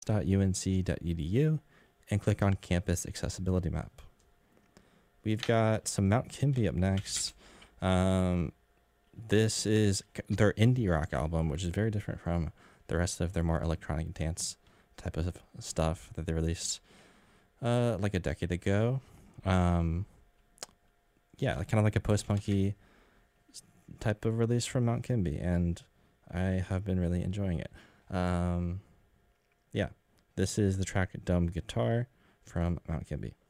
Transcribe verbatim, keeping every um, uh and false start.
dot U N C dot E D U and click on Campus Accessibility Map. We've got some Mount Kimby up next. Um, this is their indie rock album, which is very different from the rest of their more electronic dance type of stuff that they released uh, like a decade ago. Um, yeah, kind of like a post-punky type of release from Mount Kimby, and I have been really enjoying it. Um, yeah, this is the track Dumb Guitar from Mount Kimby.